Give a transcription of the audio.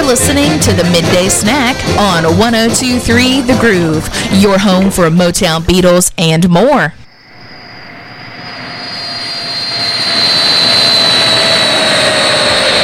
listening to the Midday Snack on 102.3 The Groove, your home for Motown, Beatles, and more.